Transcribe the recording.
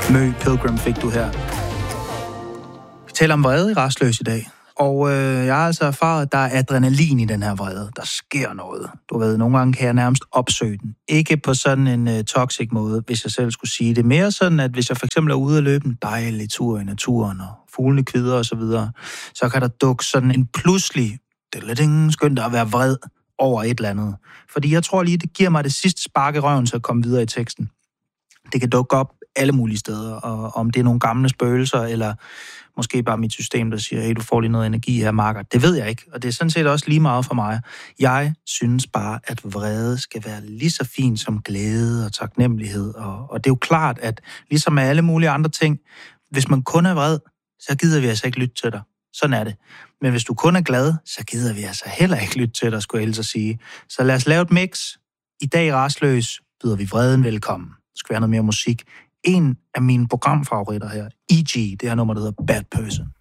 Mø Pilgrim fik du her. Vi taler om vrede i Rastløs i dag. Og jeg har altså erfaret, at der er adrenalin i den her vrede. Der sker noget. Du ved, nogle gange kan jeg nærmest opsøge den. Ikke på sådan en toxic måde, hvis jeg selv skulle sige det. Mere sådan, at hvis jeg for eksempel er ude at løbe en dejlig tur i naturen, og fuglene kvider og så videre, så kan der dukke sådan en pludselig, det er lidt ingen skønt at være vred over et eller andet. Fordi jeg tror lige, det giver mig det sidste spark i røven til at komme videre i teksten. Det kan dukke op alle mulige steder, og om det er nogle gamle spøgelser, eller måske bare mit system, der siger, hey, du får lige noget energi her, Marker. Det ved jeg ikke, og det er sådan set også lige meget for mig. Jeg synes bare, at vrede skal være lige så fin som glæde og taknemmelighed, og det er jo klart, at ligesom med alle mulige andre ting, hvis man kun er vred, så gider vi altså ikke lytte til dig. Sådan er det. Men hvis du kun er glad, så gider vi altså heller ikke lytte til dig, skulle jeg helst at sige. Så lad os lave et mix. I dag Rastløs byder vi vreden velkommen. Der skal være noget mere musik. En af mine programfavoritter her, E.G., det her nummer, der hedder Bad Person.